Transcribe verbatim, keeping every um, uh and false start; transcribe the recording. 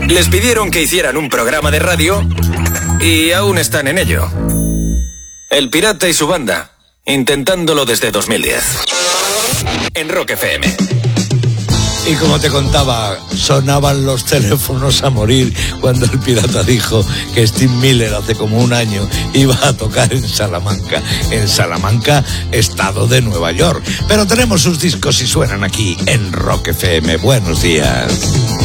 Les pidieron que hicieran un programa de radio y aún están en ello. El Pirata y su banda, intentándolo desde dos mil diez. En Rock F M. Y como te contaba, sonaban los teléfonos a morir cuando el Pirata dijo que Steve Miller hace como un año iba a tocar en Salamanca. En Salamanca, estado de Nueva York. Pero tenemos sus discos y suenan aquí en Rock F M. Buenos días.